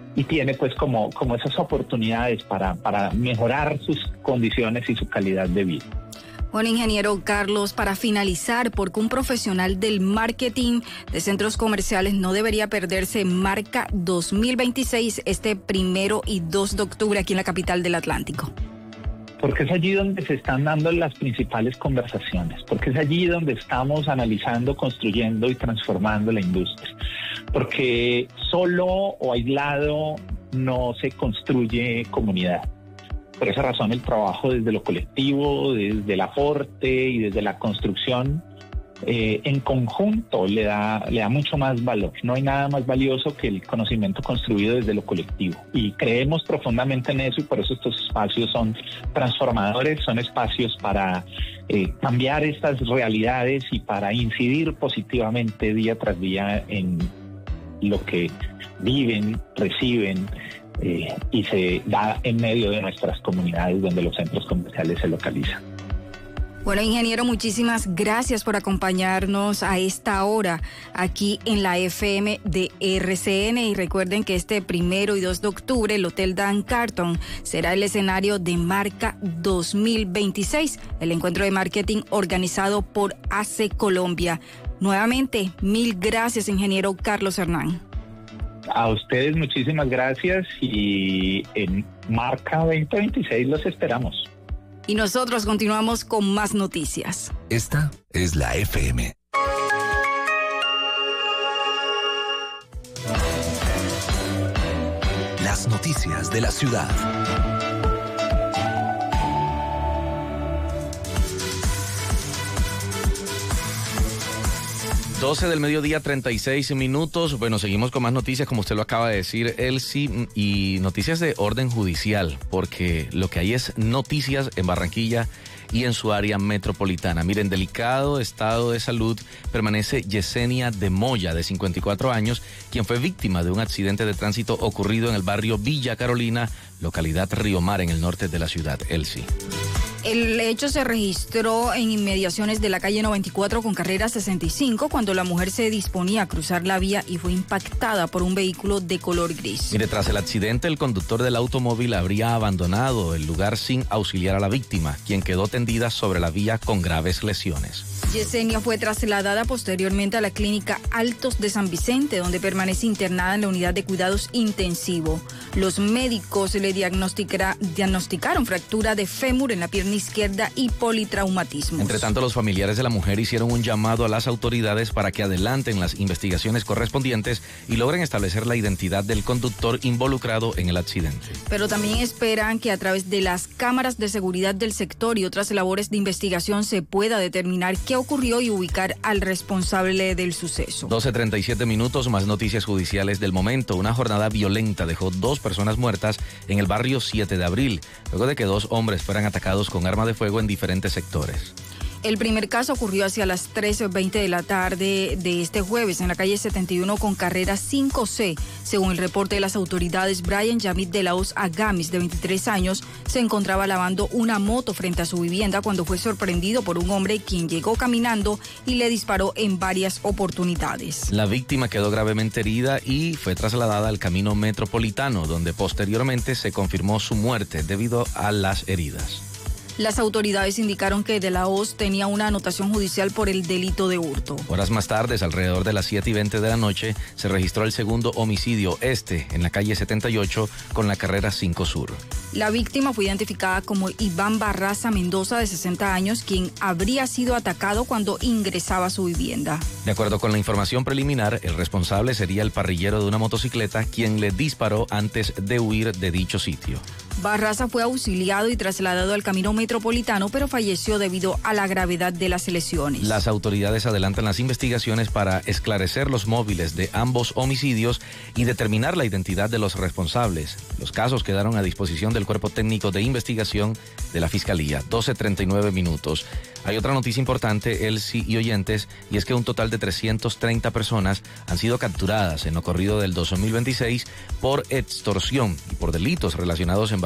y tiene pues como esas oportunidades para mejorar sus condiciones y su calidad de vida. Bueno, ingeniero Carlos, para finalizar, ¿por qué un profesional del marketing de centros comerciales no debería perderse Marca 2026 este 1 y 2 de octubre aquí en la capital del Atlántico? Porque es allí donde se están dando las principales conversaciones, porque es allí donde estamos analizando, construyendo y transformando la industria. Porque solo o aislado no se construye comunidad. Por esa razón el trabajo desde lo colectivo, desde el aporte y desde la construcción en conjunto le da mucho más valor. No hay nada más valioso que el conocimiento construido desde lo colectivo. Y creemos profundamente en eso y por eso estos espacios son transformadores, son espacios para cambiar estas realidades y para incidir positivamente día tras día en lo que viven, reciben y se da en medio de nuestras comunidades donde los centros comerciales se localizan. Bueno, ingeniero, muchísimas gracias por acompañarnos a esta hora aquí en la FM de RCN y recuerden que este 1 y 2 de octubre el Hotel Dan Carton será el escenario de Marca 2026, el encuentro de marketing organizado por AC Colombia. Nuevamente, mil gracias, ingeniero Carlos Hernán. A ustedes muchísimas gracias y en Marca 2026 los esperamos. Y nosotros continuamos con más noticias. Esta es la FM. Las noticias de la ciudad. 12 del mediodía, 36 minutos. Bueno, seguimos con más noticias, como usted lo acaba de decir, Elsie, y noticias de orden judicial, porque lo que hay es noticias en Barranquilla y en su área metropolitana. Miren, delicado estado de salud permanece Yesenia de Moya, de 54 años, quien fue víctima de un accidente de tránsito ocurrido en el barrio Villa Carolina, localidad Río Mar, en el norte de la ciudad. Elsie. El hecho se registró en inmediaciones de la calle 94 con carrera 65 cuando la mujer se disponía a cruzar la vía y fue impactada por un vehículo de color gris. Mire, tras el accidente, el conductor del automóvil habría abandonado el lugar sin auxiliar a la víctima, quien quedó tendida sobre la vía con graves lesiones. Yesenia fue trasladada posteriormente a la clínica Altos de San Vicente, donde permanece internada en la unidad de cuidados intensivo. Los médicos le diagnosticaron fractura de fémur en la pierna izquierda y politraumatismo. Entre tanto, los familiares de la mujer hicieron un llamado a las autoridades para que adelanten las investigaciones correspondientes y logren establecer la identidad del conductor involucrado en el accidente. Pero también esperan que a través de las cámaras de seguridad del sector y otras labores de investigación se pueda determinar qué ocurrió y ubicar al responsable del suceso. 12:37 minutos, más noticias judiciales del momento. Una jornada violenta dejó 2 personas muertas en el barrio 7 de abril, luego de que 2 hombres fueran atacados con arma de fuego en diferentes sectores. El primer caso ocurrió hacia las 3:20 de la tarde de este jueves en la calle 71 con carrera 5C. Según el reporte de las autoridades, Brian Yamit de la Hoz Agamis, de 23 años, se encontraba lavando una moto frente a su vivienda cuando fue sorprendido por un hombre quien llegó caminando y le disparó en varias oportunidades. La víctima quedó gravemente herida y fue trasladada al camino metropolitano, donde posteriormente se confirmó su muerte debido a las heridas. Las autoridades indicaron que De la Hoz tenía una anotación judicial por el delito de hurto. Horas más tarde, alrededor de las 7:20 de la noche, se registró el segundo homicidio en la calle 78 con la carrera 5 Sur. La víctima fue identificada como Iván Barraza Mendoza, de 60 años, quien habría sido atacado cuando ingresaba a su vivienda. De acuerdo con la información preliminar, el responsable sería el parrillero de una motocicleta, quien le disparó antes de huir de dicho sitio. Barraza fue auxiliado y trasladado al camino metropolitano, pero falleció debido a la gravedad de las lesiones. Las autoridades adelantan las investigaciones para esclarecer los móviles de ambos homicidios y determinar la identidad de los responsables. Los casos quedaron a disposición del Cuerpo Técnico de Investigación de la Fiscalía. 12:39 minutos. Hay otra noticia importante, Elsie y oyentes, y es que un total de 330 personas han sido capturadas en lo corrido del 2026 por extorsión y por delitos relacionados en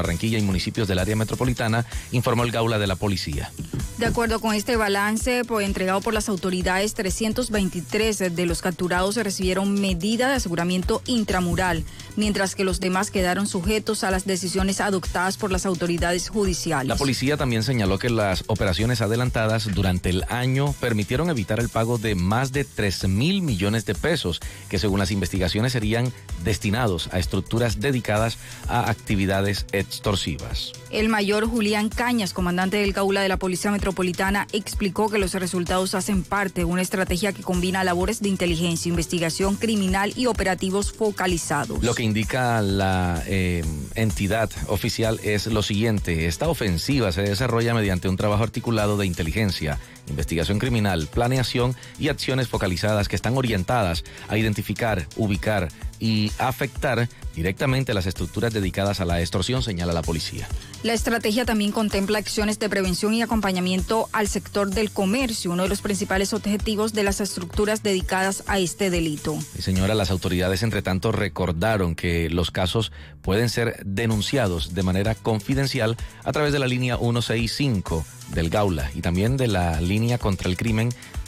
Barranquilla y municipios del área metropolitana, informó el Gaula de la Policía. De acuerdo con este balance entregado por las autoridades, 323 de los capturados recibieron medida de aseguramiento intramural, mientras que los demás quedaron sujetos a las decisiones adoptadas por las autoridades judiciales. La policía también señaló que las operaciones adelantadas durante el año permitieron evitar el pago de más de 3.000 millones de pesos, que según las investigaciones serían destinados a estructuras dedicadas a actividades extorsivas. El mayor Julián Cañas, comandante del Gaula de la Policía Metropolitana, explicó que los resultados hacen parte de una estrategia que combina labores de inteligencia, investigación criminal y operativos focalizados. Lo que indica la entidad oficial es lo siguiente: esta ofensiva se desarrolla mediante un trabajo articulado de inteligencia, investigación criminal, planeación y acciones focalizadas que están orientadas a identificar, ubicar y afectar directamente a las estructuras dedicadas a la extorsión, señala la policía. La estrategia también contempla acciones de prevención y acompañamiento al sector del comercio, uno de los principales objetivos de las estructuras dedicadas a este delito. Y señora, las autoridades entre tanto recordaron que los casos pueden ser denunciados de manera confidencial a través de la línea 165 del Gaula y también de la línea contra el crimen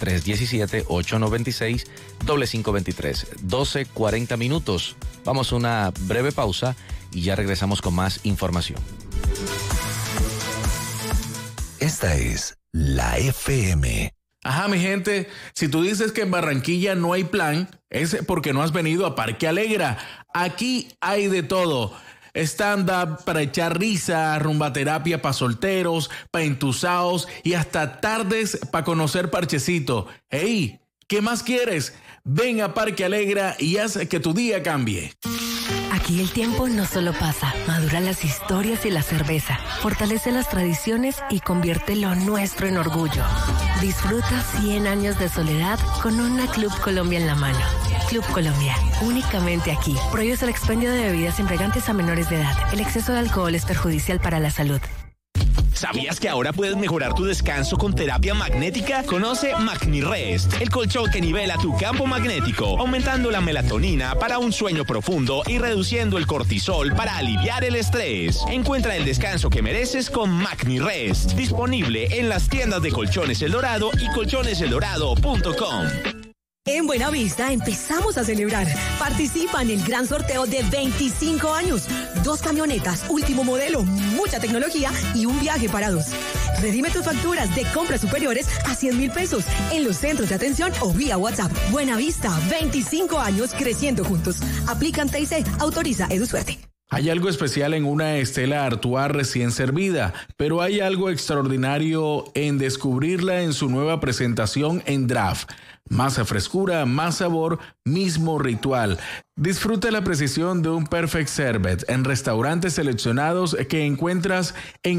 317-896-5523. 12:40 minutos. Vamos a una breve pausa y ya regresamos con más información. Esta es la FM. Ajá, mi gente, si tú dices que en Barranquilla no hay plan, es porque no has venido a Parque Alegra. Aquí hay de todo. Stand-up para echar risa, rumbaterapia para solteros, para entusados y hasta tardes para conocer parchecito. ¡Ey! ¿Qué más quieres? Ven a Parque Alegra y haz que tu día cambie. Aquí el tiempo no solo pasa, madura las historias y la cerveza, fortalece las tradiciones y convierte lo nuestro en orgullo. Disfruta 100 años de soledad con una Club Colombia en la mano. Club Colombia, únicamente aquí. Prohíbe el expendio de bebidas embriagantes a menores de edad. El exceso de alcohol es perjudicial para la salud. ¿Sabías que ahora puedes mejorar tu descanso con terapia magnética? Conoce MagniRest, el colchón que nivela tu campo magnético, aumentando la melatonina para un sueño profundo y reduciendo el cortisol para aliviar el estrés. Encuentra el descanso que mereces con MagniRest, disponible en las tiendas de Colchones El Dorado y colchoneseldorado.com. En Buenavista empezamos a celebrar. Participa en el gran sorteo de 25 años. 2 camionetas, último modelo, mucha tecnología y un viaje para 2. Redime tus facturas de compras superiores a 100,000 pesos en los centros de atención o vía WhatsApp. Buenavista, 25 años creciendo juntos. Aplican TIC, autoriza EduSuerte. Hay algo especial en una Stella Artois recién servida, pero hay algo extraordinario en descubrirla en su nueva presentación en draft. Más frescura, más sabor, mismo ritual. Disfruta la precisión de un Perfect Servet en restaurantes seleccionados que encuentras en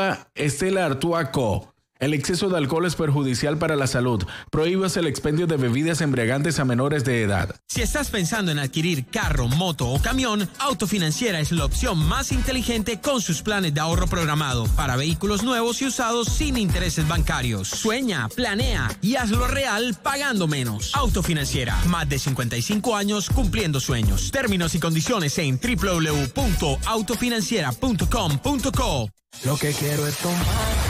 @StellaArtoisCo. El exceso de alcohol es perjudicial para la salud. Prohíbas el expendio de bebidas embriagantes a menores de edad. Si estás pensando en adquirir carro, moto o camión, Autofinanciera es la opción más inteligente con sus planes de ahorro programado para vehículos nuevos y usados sin intereses bancarios. Sueña, planea y hazlo real pagando menos. Autofinanciera, más de 55 años cumpliendo sueños. Términos y condiciones en www.autofinanciera.com.co. Lo que quiero es tomar